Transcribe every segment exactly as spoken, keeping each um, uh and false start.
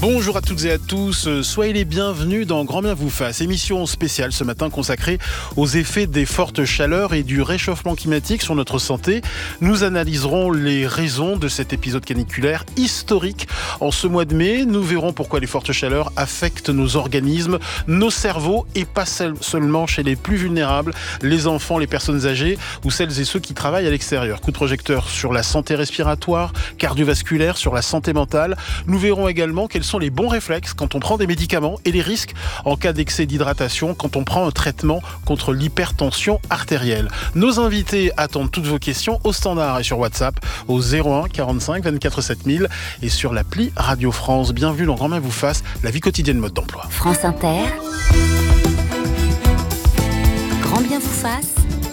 Bonjour à toutes et à tous, soyez les bienvenus dans Grand Bien vous fasse, émission spéciale ce matin consacrée aux effets des fortes chaleurs et du réchauffement climatique sur notre santé. Nous analyserons les raisons de cet épisode caniculaire historique en ce mois de mai. Nous verrons pourquoi les fortes chaleurs affectent nos organismes, nos cerveaux et pas seulement chez les plus vulnérables, les enfants, les personnes âgées ou celles et ceux qui travaillent à l'extérieur. Coup de projecteur sur la santé respiratoire, cardiovasculaire, sur la santé mentale. Nous verrons également quels sont les bons réflexes quand on prend des médicaments et les risques en cas d'excès d'hydratation quand on prend un traitement contre l'hypertension artérielle. Nos invités attendent toutes vos questions au standard et sur WhatsApp au zéro un quarante-cinq vingt-quatre sept mille et sur l'appli Radio France. Bienvenue dans Grand Bien vous fasse, la vie quotidienne mode d'emploi. France Inter, Grand Bien vous fasse,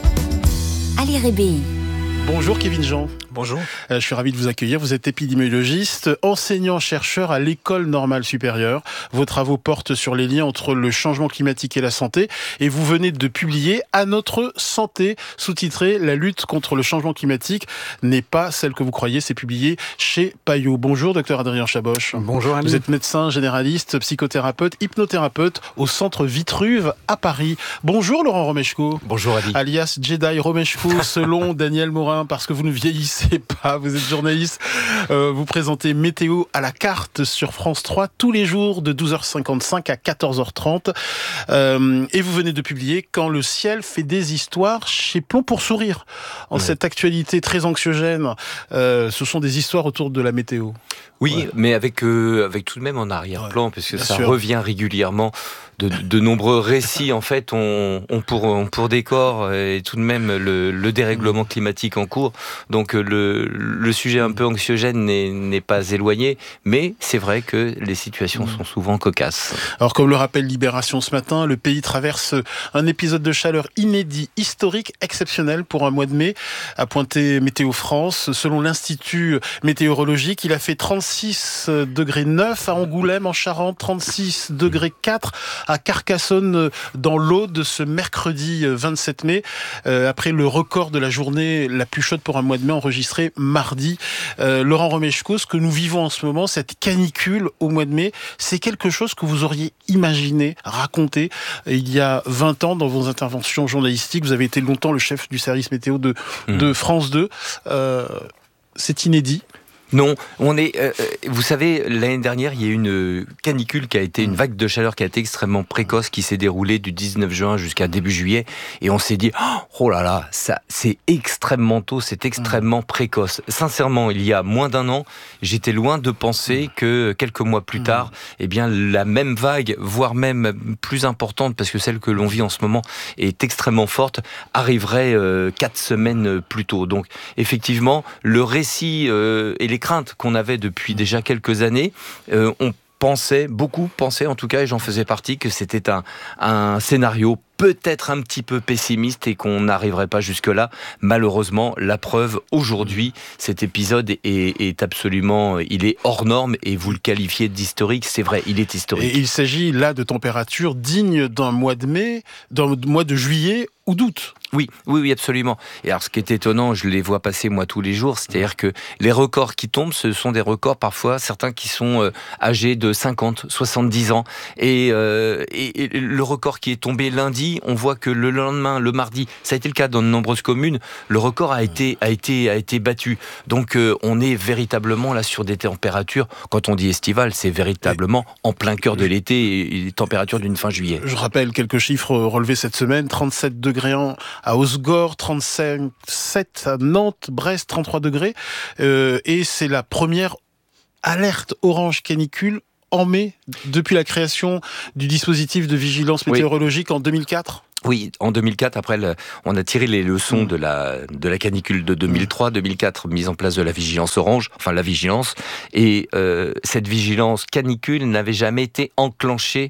Ali Rébéi. Bonjour Kevin Jean. Bonjour. Euh, je suis ravi de vous accueillir. Vous êtes épidémiologiste, enseignant-chercheur à l'École normale supérieure. Vos travaux portent sur les liens entre le changement climatique et la santé. Et vous venez de publier À notre santé, sous-titré « La lutte contre le changement climatique n'est pas celle que vous croyez ». C'est publié chez Payot. Bonjour, docteur Adrien Chaboch. Bonjour Ali. Vous êtes médecin généraliste, psychothérapeute, hypnothérapeute au Centre Vitruve à Paris. Bonjour Laurent Romeshko. Bonjour Ali. Alias Jedi Romeshko, selon Daniel Morin, parce que vous ne vieillissez pas, vous êtes journaliste. Euh, vous présentez Météo à la carte sur France trois tous les jours de douze heures cinquante-cinq à quatorze heures trente. Euh, et vous venez de publier Quand le ciel fait des histoires chez Plomb pour sourire. En ouais. Cette actualité très anxiogène, euh, ce sont des histoires autour de la météo. Oui, ouais. mais avec, euh, avec tout de même en arrière-plan, ouais, parce que ça sûr. revient régulièrement. De, de nombreux récits, en fait, ont, ont, pour, ont pour décor et tout de même le, le dérèglement climatique en cours. Donc le, le sujet un peu anxiogène n'est, n'est pas éloigné, mais c'est vrai que les situations sont souvent cocasses. Alors comme le rappelle Libération ce matin, le pays traverse un épisode de chaleur inédit, historique, exceptionnel pour un mois de mai, a pointé Météo France. Selon l'Institut météorologique, il a fait trente-six degrés neuf à Angoulême en Charente, trente-six degrés quatre à Carcassonne dans l'Aude ce mercredi vingt-sept mai, euh, après le record de la journée la plus chaude pour un mois de mai enregistré mardi. Euh, Laurent Romeshko, ce que nous vivons en ce moment, cette canicule au mois de mai, c'est quelque chose que vous auriez imaginé, raconté il y a vingt ans dans vos interventions journalistiques. Vous avez été longtemps le chef du service météo de, mmh. de France deux. Euh, c'est inédit. Non, on est. Euh, vous savez, l'année dernière, il y a eu une canicule qui a été une vague de chaleur qui a été extrêmement précoce, qui s'est déroulée du dix-neuf juin jusqu'à début juillet, et on s'est dit oh là là, ça c'est extrêmement tôt, c'est extrêmement précoce. Sincèrement, il y a moins d'un an, j'étais loin de penser que quelques mois plus tard, eh bien la même vague, voire même plus importante, parce que celle que l'on vit en ce moment est extrêmement forte, arriverait euh, quatre semaines plus tôt. Donc effectivement, le récit euh, et les craintes qu'on avait depuis déjà quelques années, euh, on pensait, beaucoup pensaient en tout cas, et j'en faisais partie, que c'était un, un scénario peut-être un petit peu pessimiste et qu'on n'arriverait pas jusque-là. Malheureusement, la preuve, aujourd'hui, cet épisode est, est absolument... Il est hors norme et vous le qualifiez d'historique, c'est vrai, il est historique. Et il s'agit là de températures dignes d'un mois de mai, d'un mois de juillet ou d'août. Oui, oui, oui, absolument. Et alors, ce qui est étonnant, je les vois passer moi tous les jours, c'est-à-dire que les records qui tombent, ce sont des records parfois, certains qui sont euh, âgés de cinquante, soixante-dix ans. Et, euh, et, et le record qui est tombé lundi, on voit que le lendemain, le mardi, ça a été le cas dans de nombreuses communes, le record a été, a été, a été battu. Donc, euh, on est véritablement là sur des températures, quand on dit estivales, c'est véritablement et en plein cœur de l'été et les températures d'une fin juillet. Je rappelle quelques chiffres relevés cette semaine, trente-sept degrés à Osgore, trente-cinq sept à Nantes, Brest, trente-trois degrés. Euh, et c'est la première alerte orange canicule en mai, depuis la création du dispositif de vigilance météorologique oui. en deux mille quatre. Oui, en deux mille quatre, après, le, on a tiré les leçons mmh. de la de la canicule de deux mille trois, mmh. deux mille quatre, mise en place de la vigilance orange, enfin la vigilance, et euh, cette vigilance canicule n'avait jamais été enclenchée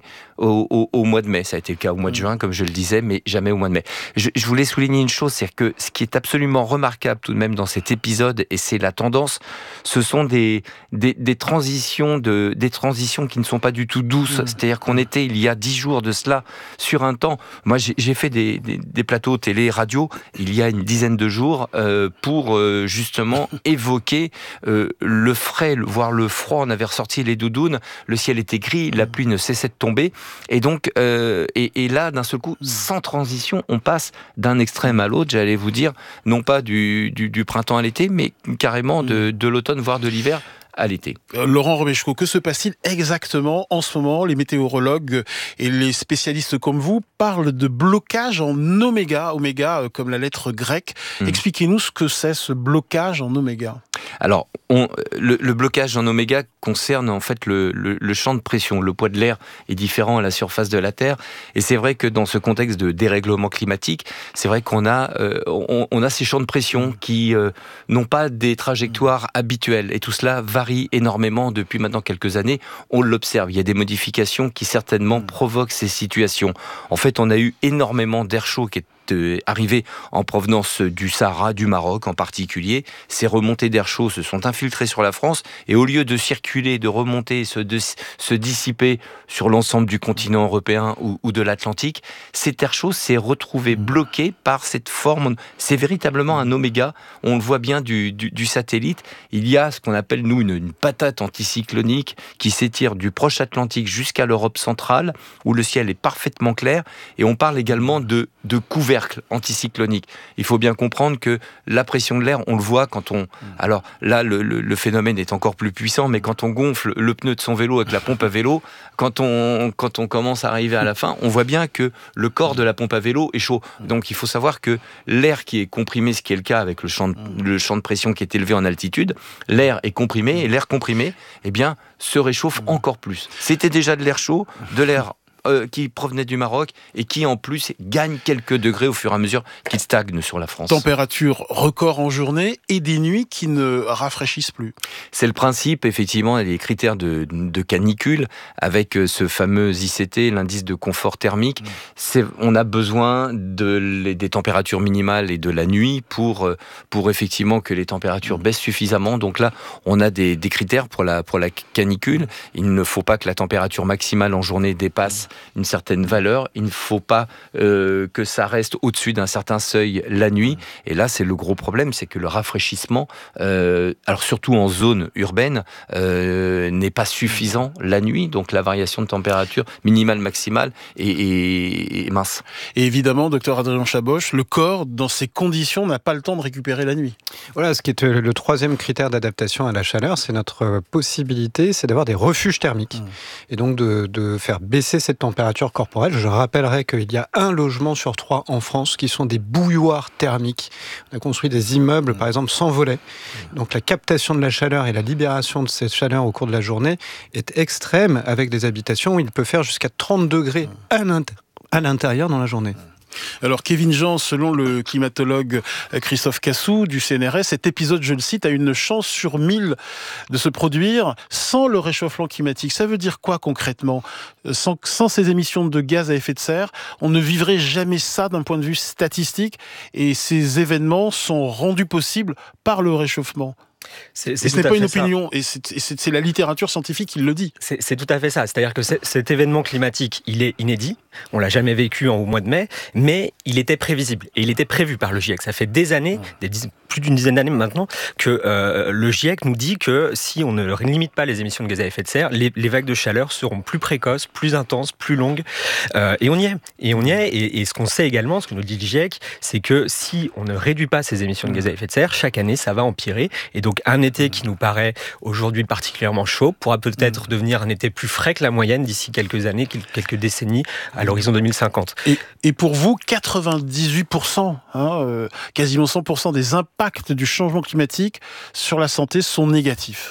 au, au, au mois de mai. Ça a été le cas au mois de juin, comme je le disais, mais jamais au mois de mai. Je, je voulais souligner une chose, c'est que ce qui est absolument remarquable tout de même dans cet épisode, et c'est la tendance, ce sont des, des, des, transitions, de, des transitions qui ne sont pas du tout douces. Mmh. C'est-à-dire qu'on était, il y a dix jours de cela, sur un temps. Moi, j'ai, j'ai fait des, des, des plateaux télé, radio, il y a une dizaine de jours, euh, pour euh, justement évoquer euh, le frais, voire le froid. On avait ressorti les doudounes, le ciel était gris, la pluie ne cessait de tomber. Et donc, euh, et, et là, d'un seul coup, sans transition, on passe d'un extrême à l'autre, j'allais vous dire, non pas du, du, du printemps à l'été, mais carrément de, de l'automne, voire de l'hiver à l'été. Euh, Laurent Romeshko, que se passe-t-il exactement en ce moment? Les météorologues et les spécialistes comme vous parlent de blocage en oméga, oméga euh, comme la lettre grecque. Mmh. Expliquez-nous ce que c'est ce blocage en oméga. Alors, on, le, le blocage en oméga concerne en fait le, le, le champ de pression. Le poids de l'air est différent à la surface de la Terre, et c'est vrai que dans ce contexte de dérèglement climatique, c'est vrai qu'on a, euh, on, on a ces champs de pression qui euh, n'ont pas des trajectoires habituelles, et tout cela varie énormément depuis maintenant quelques années. On l'observe. Il y a des modifications qui certainement provoquent ces situations. En fait, on a eu énormément d'air chaud qui est arrivé en provenance du Sahara, du Maroc en particulier. Ces remontées d'air chaud se sont infiltrées sur la France, et au lieu de circuler, de remonter, se, de, se dissiper sur l'ensemble du continent européen ou, ou de l'Atlantique, cet air chaud s'est retrouvé bloqué par cette forme. C'est véritablement un oméga. On le voit bien du, du, du satellite. Il y a ce qu'on appelle, nous, une, une patate anticyclonique qui s'étire du proche Atlantique jusqu'à l'Europe centrale, où le ciel est parfaitement clair, et on parle également de, de couvercle anticyclonique. Il faut bien comprendre que la pression de l'air, on le voit quand on... Alors là, le, le, le phénomène est encore plus puissant, mais quand on gonfle le pneu de son vélo avec la pompe à vélo, quand on, quand on commence à arriver à la fin, on voit bien que le corps de la pompe à vélo est chaud. Donc il faut savoir que l'air qui est comprimé, ce qui est le cas avec le champ de, le champ de pression qui est élevé en altitude, l'air est comprimé, et l'air comprimé, eh bien, se réchauffe encore plus. C'était déjà de l'air chaud, de l'air Euh, qui provenait du Maroc, et qui en plus gagne quelques degrés au fur et à mesure qu'il stagne sur la France. Température record en journée et des nuits qui ne rafraîchissent plus. C'est le principe, effectivement, les critères de, de canicule avec ce fameux I C T, l'indice de confort thermique. C'est, on a besoin de, des températures minimales et de la nuit pour, pour effectivement que les températures baissent suffisamment. Donc là, on a des, des critères pour la, pour la canicule. Il ne faut pas que la température maximale en journée dépasse une certaine valeur, il ne faut pas euh, que ça reste au-dessus d'un certain seuil la nuit, et là c'est le gros problème, c'est que le rafraîchissement, euh, alors surtout en zone urbaine, euh, n'est pas suffisant la nuit, donc la variation de température minimale, maximale est, est, est mince. Et évidemment, docteur Adrien Chaboche, le corps, dans ces conditions, n'a pas le temps de récupérer la nuit. Voilà, ce qui est le troisième critère d'adaptation à la chaleur, c'est notre possibilité, c'est d'avoir des refuges thermiques, mmh. et donc de, de faire baisser cette température corporelle. Je rappellerai qu'il y a un logement sur trois en France qui sont des bouilloires thermiques. On a construit des immeubles, par exemple, sans volets. Donc la captation de la chaleur et la libération de cette chaleur au cours de la journée est extrême, avec des habitations où il peut faire jusqu'à trente degrés à l'inter- à l'intérieur dans la journée. Alors Kevin Jean, selon le climatologue Christophe Cassou du C N R S, cet épisode, je le cite, a une chance sur mille de se produire sans le réchauffement climatique. Ça veut dire quoi concrètement ? Sans, sans ces émissions de gaz à effet de serre, on ne vivrait jamais ça d'un point de vue statistique, et ces événements sont rendus possibles par le réchauffement. C'est, c'est et ce n'est pas une opinion, ça. et c'est, c'est, c'est la littérature scientifique qui le dit. C'est, c'est tout à fait ça. C'est-à-dire que cet événement climatique, il est inédit. On l'a jamais vécu en, au mois de mai, mais il était prévisible et il était prévu par le GIEC. Ça fait des années, des dizaines, plus d'une dizaine d'années maintenant, que euh, le GIEC nous dit que si on ne limite pas les émissions de gaz à effet de serre, les, les vagues de chaleur seront plus précoces, plus intenses, plus longues. Euh, et on y est. Et on y est. Et, et ce qu'on sait également, ce que nous dit le GIEC, c'est que si on ne réduit pas ces émissions de gaz à effet de serre, chaque année, ça va empirer. Et donc, un été qui nous paraît aujourd'hui particulièrement chaud pourra peut-être mmh. devenir un été plus frais que la moyenne d'ici quelques années, quelques décennies, à l'horizon deux mille cinquante. Et, et pour vous, quatre-vingt-dix-huit pour cent, hein, euh, quasiment cent pour cent des impacts du changement climatique sur la santé sont négatifs.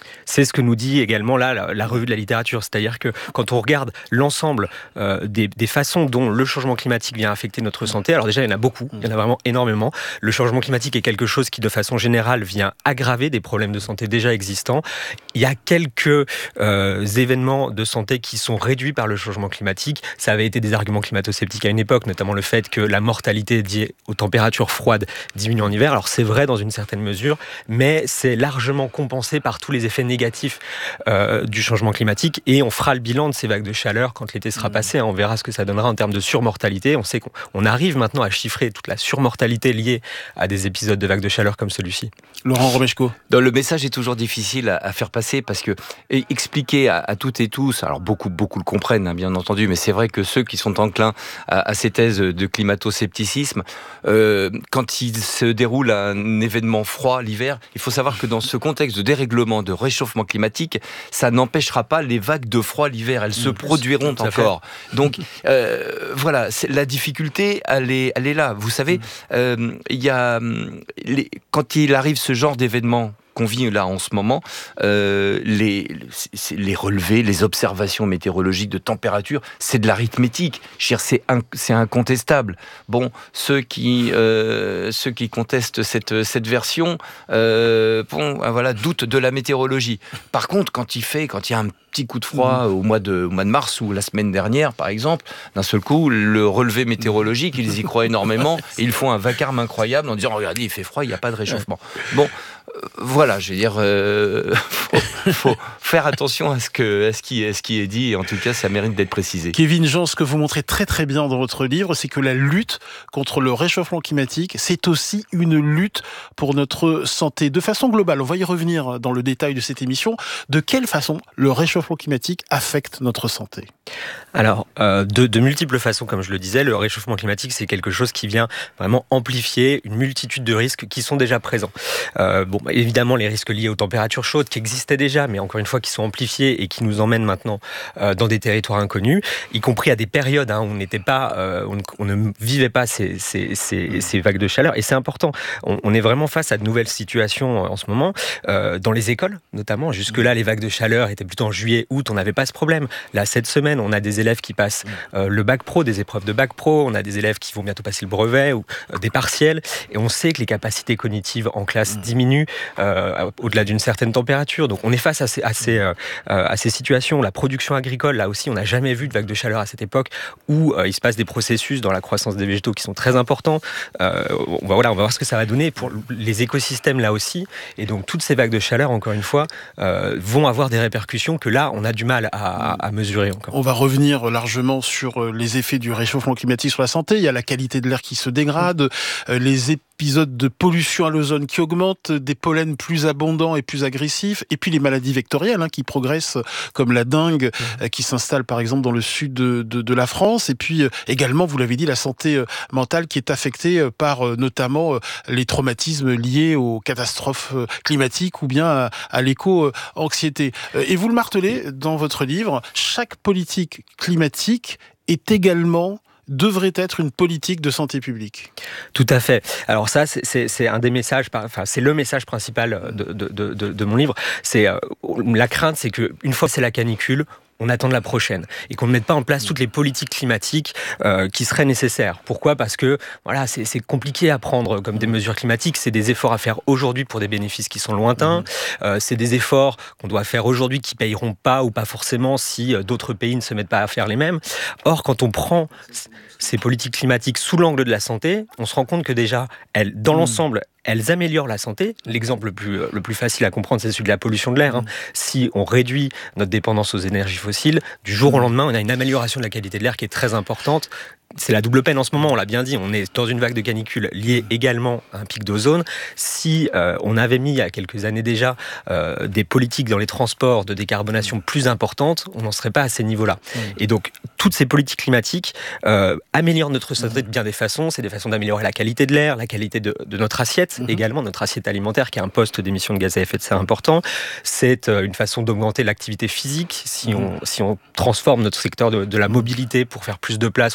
C'est ce que nous dit également là la, la revue de la littérature, c'est-à-dire que quand on regarde l'ensemble euh, des, des façons dont le changement climatique vient affecter notre santé, alors déjà il y en a beaucoup, il y en a vraiment énormément. Le changement climatique est quelque chose qui de façon générale vient aggraver des problèmes de santé déjà existants. Il y a quelques euh, événements de santé qui sont réduits par le changement climatique. Ça avait été des arguments climato-sceptiques à une époque, notamment le fait que la mortalité liée aux températures froides diminue en hiver. Alors c'est vrai dans une certaine mesure, mais c'est largement compensé par tous les effets négatifs euh, du changement climatique, et on fera le bilan de ces vagues de chaleur quand l'été sera passé. On verra ce que ça donnera en termes de surmortalité. On sait qu'on arrive maintenant à chiffrer toute la surmortalité liée à des épisodes de vagues de chaleur comme celui-ci. Laurent Romeshko. Dans le message est toujours difficile à, à faire passer parce que et expliquer à, à toutes et tous, alors beaucoup beaucoup le comprennent hein, bien entendu, mais c'est vrai que ceux qui sont enclins à, à ces thèses de climato-scepticisme, euh, quand il se déroule un événement froid l'hiver, il faut savoir que dans ce contexte de dérèglement, de réchauffement climatique, ça n'empêchera pas les vagues de froid l'hiver, elles se produiront encore. Donc euh, voilà, c'est, la difficulté, elle est, elle est là. Vous savez, euh, il y a les, quand il arrive ce genre d'événement qu'on vit là en ce moment, euh, les, les relevés, les observations météorologiques de température, c'est de l'arithmétique. Je veux dire, c'est, un, c'est incontestable. Bon, ceux qui, euh, ceux qui contestent cette, cette version, euh, bon, voilà, doutent de la météorologie. Par contre, quand il fait, quand il y a un petit coup de froid au mois de, au mois de mars ou la semaine dernière, par exemple, d'un seul coup, le relevé météorologique, ils y croient énormément et ils font un vacarme incroyable en disant « Regardez, il fait froid, il n'y a pas de réchauffement. » Bon, euh, voilà, je veux dire, euh, faut, faut faire attention à ce, que, à, ce qui, à ce qui est dit, et en tout cas, ça mérite d'être précisé. Kevin Jean, ce que vous montrez très très bien dans votre livre, c'est que la lutte contre le réchauffement climatique, c'est aussi une lutte pour notre santé. De façon globale, on va y revenir dans le détail de cette émission. De quelle façon le réchauffement climatique affecte notre santé ? Alors, euh, de, de multiples façons, comme je le disais, le réchauffement climatique, c'est quelque chose qui vient vraiment amplifier une multitude de risques qui sont déjà présents. Euh, bon, bah, évidemment, les risques liés aux températures chaudes qui existaient déjà, mais encore une fois, qui sont amplifiés et qui nous emmènent maintenant euh, dans des territoires inconnus, y compris à des périodes hein, où on n'était pas, euh, on, on ne vivait pas ces, ces, ces, ces vagues de chaleur. Et c'est important. On, on est vraiment face à de nouvelles situations en ce moment, euh, dans les écoles notamment. Jusque-là, les vagues de chaleur étaient plutôt en juillet, août, on n'avait pas ce problème. Là, cette semaine, on a des élèves qui passent euh, le bac pro, des épreuves de bac pro, on a des élèves qui vont bientôt passer le brevet ou euh, des partiels, et on sait que les capacités cognitives en classe diminuent euh, au-delà d'une certaine température. Donc on est face à ces, à, ces, euh, à ces situations. La production agricole, là aussi, on n'a jamais vu de vague de chaleur à cette époque où euh, il se passe des processus dans la croissance des végétaux qui sont très importants. Euh, on, va, voilà, on va voir ce que ça va donner pour les écosystèmes là aussi. Et donc toutes ces vagues de chaleur, encore une fois, euh, vont avoir des répercussions que là, on a du mal à, à, à mesurer encore. On va revenir largement sur les effets du réchauffement climatique sur la santé. Il y a la qualité de l'air qui se dégrade, les épisodes de pollution à l'ozone qui augmentent, des pollens plus abondants et plus agressifs, et puis les maladies vectorielles hein, qui progressent, comme la dengue, mmh. qui s'installe par exemple dans le sud de, de, de la France, et puis euh, également, vous l'avez dit, la santé euh, mentale qui est affectée euh, par euh, notamment euh, les traumatismes liés aux catastrophes euh, climatiques ou bien à, à l'éco-anxiété. Euh, et vous le martelez dans votre livre, chaque politique climatique est également devrait être une politique de santé publique. Tout à fait. Alors ça, c'est, c'est, c'est un des messages, enfin c'est le message principal de, de, de, de, de mon livre. C'est euh, la crainte, c'est que une fois que c'est la canicule, on attend de la prochaine et qu'on ne mette pas en place toutes les politiques climatiques euh, qui seraient nécessaires. Pourquoi ? Parce que voilà, c'est, c'est compliqué à prendre comme des mesures climatiques. C'est des efforts à faire aujourd'hui pour des bénéfices qui sont lointains. Euh, c'est des efforts qu'on doit faire aujourd'hui qui payeront pas ou pas forcément si euh, d'autres pays ne se mettent pas à faire les mêmes. Or, quand on prend ces politiques climatiques sous l'angle de la santé, on se rend compte que déjà, elles, dans mmh. l'ensemble, elles améliorent la santé. L'exemple le plus, le plus facile à comprendre, c'est celui de la pollution de l'air. Hein. Si on réduit notre dépendance aux énergies fossiles, du jour au lendemain, on a une amélioration de la qualité de l'air qui est très importante. C'est la double peine en ce moment, on l'a bien dit, on est dans une vague de canicule liée également à un pic d'ozone. Si euh, on avait mis il y a quelques années déjà euh, des politiques dans les transports de décarbonation plus importantes, on n'en serait pas à ces niveaux-là. Mmh. Et donc, toutes ces politiques climatiques euh, améliorent notre santé de bien des façons. C'est des façons d'améliorer la qualité de l'air, la qualité de, de notre assiette, mmh. également notre assiette alimentaire qui a un poste d'émission de gaz à effet de serre important. C'est euh, une façon d'augmenter l'activité physique si on, mmh. si on transforme notre secteur de, de la mobilité pour faire plus de place au transport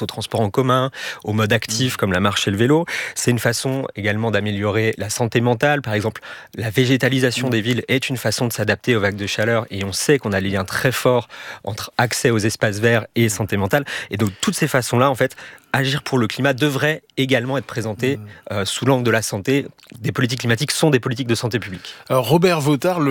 en commun, aux modes actifs comme la marche et le vélo. C'est une façon également d'améliorer la santé mentale. Par exemple, la végétalisation des villes est une façon de s'adapter aux vagues de chaleur et on sait qu'on a des liens très forts entre accès aux espaces verts et santé mentale. Et donc, toutes ces façons-là, en fait, agir pour le climat devrait également être présenté euh, sous l'angle de la santé. Des politiques climatiques sont des politiques de santé publique. Alors, Robert Vautard, le